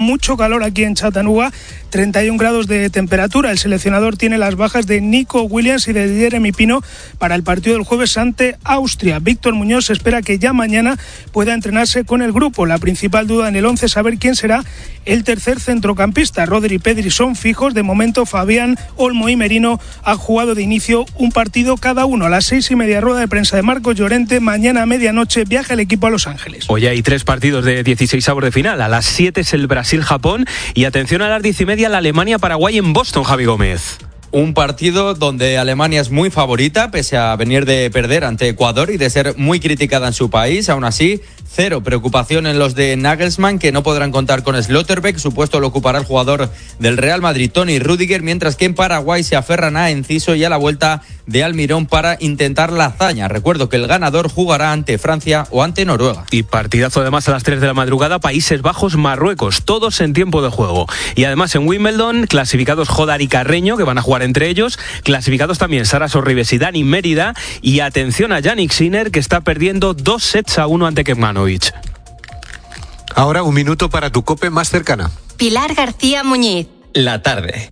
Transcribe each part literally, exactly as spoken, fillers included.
mucho calor aquí en Chattanooga, treinta y un grados de temperatura. El seleccionador tiene las bajas de Nico Williams y de Jeremy Pino para el partido del jueves ante Austria. Víctor Muñoz espera que ya mañana pueda entrenarse con el grupo. La principal duda en el once es saber quién será el tercer centrocampista. Rodri y Pedri son fijos. De momento, Fabián, Olmo y Merino han jugado de inicio un partido cada uno. A las seis y media, rueda de prensa de Marcos Llorente. Mañana a medianoche viaja el equipo a Los Ángeles. Hoy hay tres partidos de dieciséis avos de final. A las siete es el Brasil-Japón y atención a las diez y media la Alemania-Paraguay en Boston, Javi Gómez. Un partido donde Alemania es muy favorita, pese a venir de perder ante Ecuador y de ser muy criticada en su país. Aún así, cero preocupación en los de Nagelsmann, que no podrán contar con Schlotterbeck. Su puesto lo ocupará el jugador del Real Madrid, Toni Rüdiger, mientras que en Paraguay se aferran a Enciso y a la vuelta de Almirón para intentar la hazaña. Recuerdo que el ganador jugará ante Francia o ante Noruega. Y partidazo además a las tres de la madrugada, Países Bajos-Marruecos, todos en tiempo de juego. Y además en Wimbledon, clasificados Jodar y Carreño, que van a jugar entre ellos, clasificados también Sara Sorribes y Dani Mérida, y atención a Jannik Sinner, que está perdiendo dos sets a uno ante Kecmanovic. Ahora un minuto para tu COPE más cercana. Pilar García Muñiz. La tarde.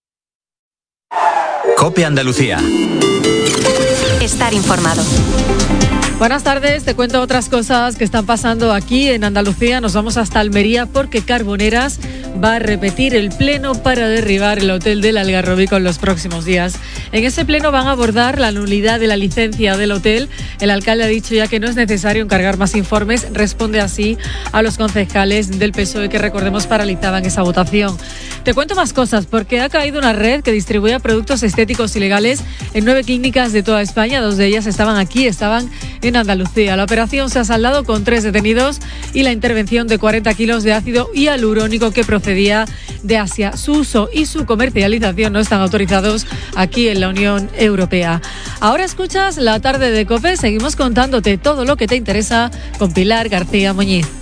COPE Andalucía. Estar informado. Buenas tardes, te cuento otras cosas que están pasando aquí en Andalucía. Nos vamos hasta Almería porque Carboneras va a repetir el pleno para derribar el hotel del Algarrobico en los próximos días. En ese pleno van a abordar la nulidad de la licencia del hotel. El alcalde ha dicho ya que no es necesario encargar más informes. Responde así a los concejales del P S O E que, recordemos, paralizaban esa votación. Te cuento más cosas porque ha caído una red que distribuía productos estéticos ilegales en nueve clínicas de toda España. Dos de ellas estaban aquí, estaban en Andalucía. La operación se ha saldado con tres detenidos y la intervención de cuarenta kilos de ácido hialurónico que procedía de Asia. Su uso y su comercialización no están autorizados aquí en la Unión Europea. Ahora escuchas La Tarde de COPE. Seguimos contándote todo lo que te interesa con Pilar García Muñiz.